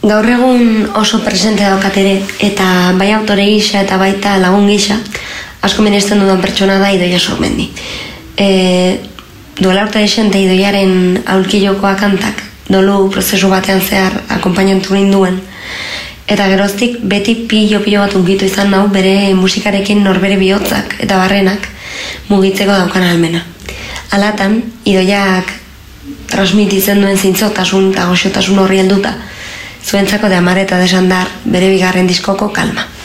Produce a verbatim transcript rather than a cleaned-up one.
Gaur egun oso presente daukat ere, eta bai autore gisa eta baita lagun gisa, asko menesten dudan pertsona da Idoia Sormendi. E, duela urte desente Idoiaren aulkilokoa kantak, dolu prozesu batean zehar akompainatu ninduen, eta geroztik beti pilo-pilo bat unkitu izan nau bere musikarekin norbere bihotzak eta barrenak mugitzeko daukan almena. Alatan, Idoiak transmititzen duen zintzotasun eta goxotasun horri helduta, zuentzako de amar eta desandar bere bigarren diskoko Kalma.